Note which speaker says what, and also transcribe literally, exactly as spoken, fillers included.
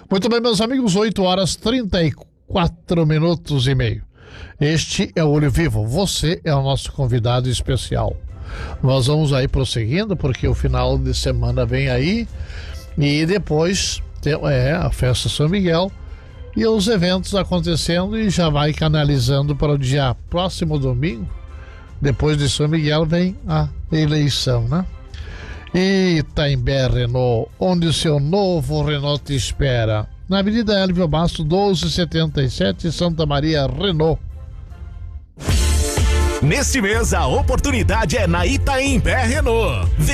Speaker 1: Muito bem, meus amigos, oito horas trinta e quatro minutos e meio. Este é o Olho Vivo, você é o nosso convidado especial. Nós vamos aí prosseguindo, porque o final de semana vem aí e depois tem, é a festa São Miguel e os eventos acontecendo, e já vai canalizando para o dia próximo domingo. Depois de São Miguel vem a eleição, né? Itaimbé Renault, onde o seu novo Renault te espera. Na Avenida Elvio Basto, doze setenta e sete, Santa Maria, Renault.
Speaker 2: Neste mês, a oportunidade é na Itaimbé Renault.